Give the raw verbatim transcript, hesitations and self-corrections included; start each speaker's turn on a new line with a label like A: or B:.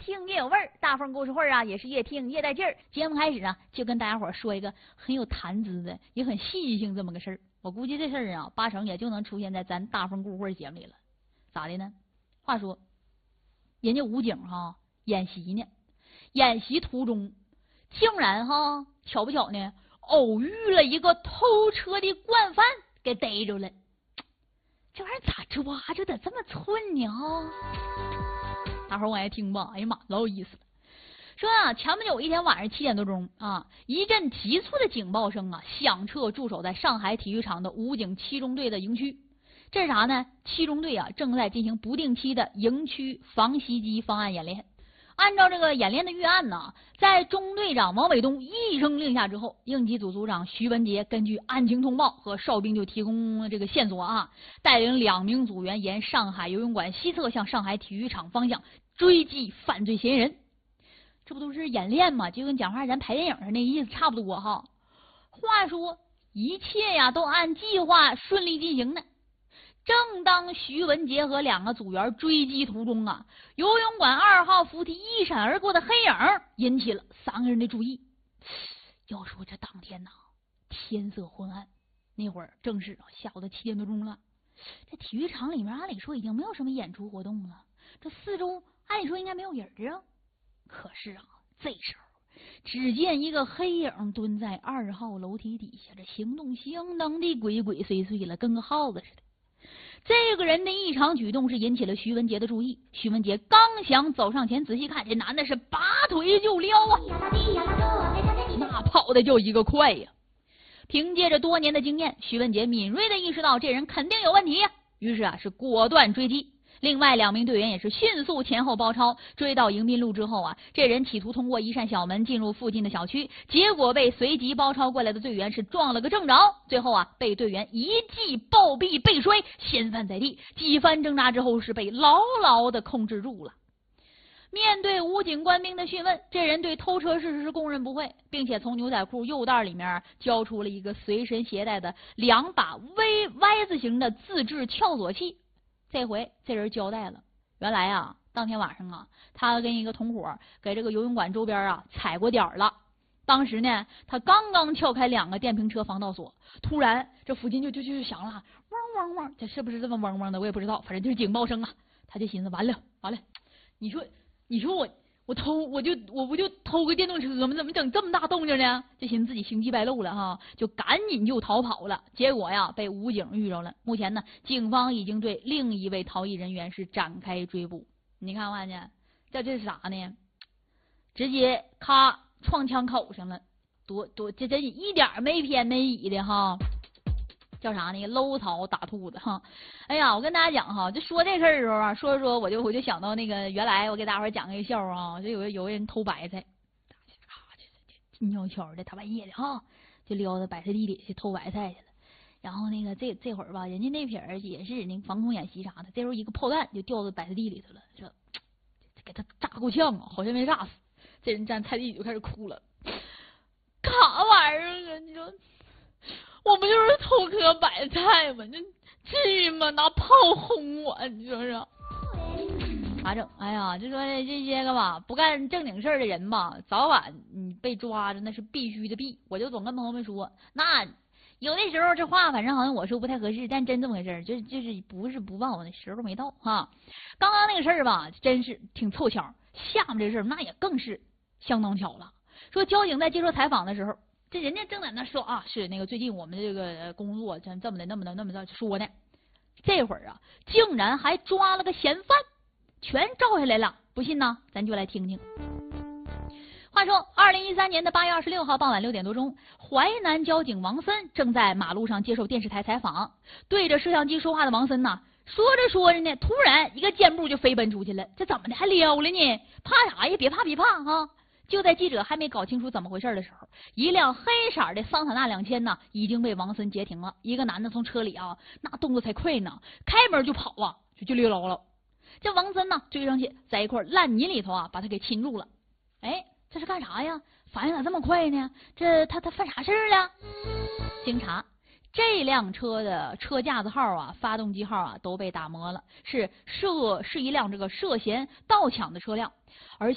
A: 听越有味儿，大凤故事会啊，也是越听越带劲儿。节目开始啊，就跟大家伙说一个很有谈资的，也很戏剧性这么个事儿。我估计这事儿啊，八成也就能出现在咱大凤故事会节目里了。咋的呢？话说，人家武警哈演习呢，演习途中竟然哈巧不巧呢，偶遇了一个偷车的惯犯，给逮着了。这玩意儿咋抓就得这么寸呢？哈，大伙儿往下听吧。哎呀妈，老有意思了。说啊，前不久一天晚上七点多钟啊，一阵急促的警报声啊响彻驻守在上海体育场的武警七中队的营区。这是啥呢？七中队啊正在进行不定期的营区防袭击方案演练。按照这个演练的预案呢，在中队长王伟东一声令下之后，应急组组长徐文杰根据案情通报和哨兵就提供这个线索啊，带领两名组员沿上海游泳馆西侧向上海体育场方向追击犯罪嫌疑人。这不都是演练吗？就跟讲话咱拍电影上那意思差不多哈。话说一切呀都按计划顺利进行呢。正当徐文杰和两个组员追击途中啊，游泳馆二号扶梯一闪而过的黑影引起了三个人的注意。要说这当天呐，天色昏暗，那会儿正是下午的七点多钟了。这体育场里面按理说已经没有什么演出活动了，这四周按理说应该没有人啊。可是啊，这时候只见一个黑影蹲在二号楼梯底下，这行动相当的鬼鬼祟祟了，跟个耗子似的。这个人的异常举动是引起了徐文杰的注意。徐文杰刚想走上前仔细看，这男的是拔腿就撩啊，那跑的就一个快呀！凭借着多年的经验，徐文杰敏锐的意识到这人肯定有问题呀，于是啊是果断追击。另外两名队员也是迅速前后包抄，追到迎宾路之后啊，这人企图通过一扇小门进入附近的小区，结果被随即包抄过来的队员是撞了个正着，最后啊被队员一记暴毙被摔，掀翻在地，几番挣扎之后是被牢牢的控制住了。面对武警官兵的讯问，这人对偷车事实是供认不讳，并且从牛仔裤右袋里面交出了一个随身携带的两把 V 歪字形的自制撬锁器。这回这人交代了，原来啊当天晚上啊他跟一个同伙给这个游泳馆周边啊踩过点儿了。当时呢他刚刚撬开两个电瓶车防盗锁，突然这附近就就就响了，汪汪汪，这是不是这么汪汪的我也不知道，反正就是警报声啊。他就寻思完了完了，你说你说我我偷我就我不就偷个电动车吗？怎么整这么大动静呢？就寻思自己行迹败露了哈，就赶紧就逃跑了。结果呀，被武警遇着了。目前呢，警方已经对另一位逃逸人员是展开追捕。你看看去，这这是啥呢？直接咔撞枪口上了，多多这这一点没偏没倚的哈。叫啥呢？搂草打兔子哈！哎呀，我跟大家讲哈，就说这事儿的时候啊，说着说我就我就想到那个原来我给大伙儿讲个笑话啊，就有个有个人偷白菜，静悄悄的，大半夜的哈，就撩到白菜地里去偷白菜去了。然后那个这这会儿吧，人家那撇儿也是那个防空演习啥的，这时候一个炮弹就掉到白菜地里头了，这给他炸够呛啊，好像没炸死。这人站菜地里就开始哭了，干啥玩意儿啊？你说。我不就是偷颗白菜吗？这至于吗？拿炮轰我，你说说咋整？哎呀，就说这些个吧，不干正经事儿的人吧，早晚你被抓着那是必须的毙。我就总跟朋友们说，那有的时候这话反正好像我说不太合适，但真这么回事儿，就就是不是不报，那时候没到哈。刚刚那个事儿吧，真是挺凑巧，下面这事儿那也更是相当巧了。说交警在接受采访的时候。这人家正在那说啊，是那个最近我们这个工作像这么的那么的那么的说呢，这会儿啊竟然还抓了个嫌犯，全照下来了。不信呢，咱就来听听。话说，二零一三年的八月二十六号傍晚六点多钟，淮南交警王森正在马路上接受电视台采访，对着摄像机说话的王森呐，说着说着呢，突然一个箭步就飞奔出去了。这怎么的还撩了呢？怕啥呀？别怕别怕哈！就在记者还没搞清楚怎么回事的时候，一辆黑色的桑塔纳两千呢已经被王森截停了。一个男的从车里啊，那动作才快呢，开门就跑啊，就就溜牢了。这王森呢追上去，在一块烂泥里头啊把他给擒住了。哎，这是干啥呀？反应咋这么快呢？这他他犯啥事儿了？经查，这辆车的车架子号啊、发动机号啊都被打磨了，是涉是一辆这个涉嫌盗抢的车辆。而